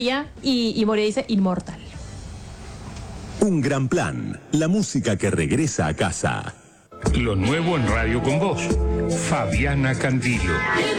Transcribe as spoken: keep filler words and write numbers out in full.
Y, y Moria dice inmortal. Un gran plan, la música que regresa a casa. Lo nuevo en Radio con Voz. Fabiana Candilo.